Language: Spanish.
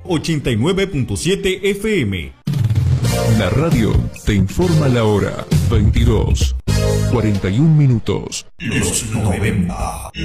89.7 FM. La radio te informa la hora. 22:41. Los 90.